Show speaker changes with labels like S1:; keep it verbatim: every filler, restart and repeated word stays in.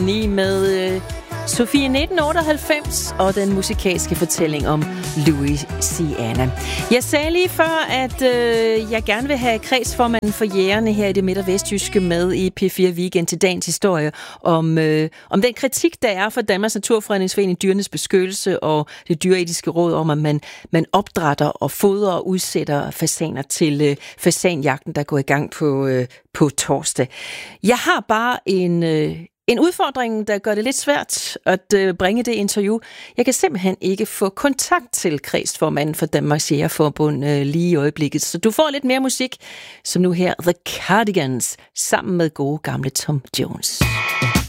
S1: ni med øh, Sofie nitten otteoghalvfems og den musikalske fortælling om Louisiana. Jeg sagde lige før, at øh, jeg gerne vil have kredsformanden for jægerne her i det midt- og vestjyske med i P fire Weekend til dagens historie om, øh, om den kritik, der er fra Danmarks Naturfredningsforening, Dyrenes Beskyttelse og det dyreetiske råd om, at man, man opdrætter og fodrer og udsætter fasaner til øh, fasanjagten, der går i gang på, øh, på torsdag. Jeg har bare en... Øh, En udfordring, der gør det lidt svært at øh, bringe det interview. Jeg kan simpelthen ikke få kontakt til kredsformanden for Danmarks Jægerforbund øh, lige i øjeblikket. Så du får lidt mere musik, som nu her The Cardigans, sammen med gode gamle Tom Jones.